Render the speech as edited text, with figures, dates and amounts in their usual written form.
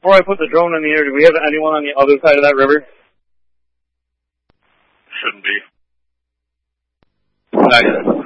Before I put the drone in the air, do we have anyone on the other side of that river? Shouldn't be. Not yet.